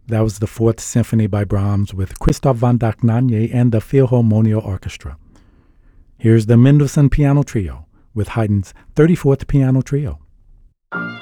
That was the Fourth Symphony by Brahms with Christoph von Dohnanyi and the Philharmonia Orchestra. Here's the Mendelssohn Piano Trio with Haydn's 34th Piano Trio.